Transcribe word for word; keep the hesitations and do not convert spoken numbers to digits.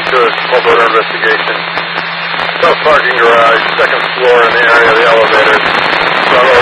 to a small burglary investigation. South parking garage, second floor in the area of the elevators. Front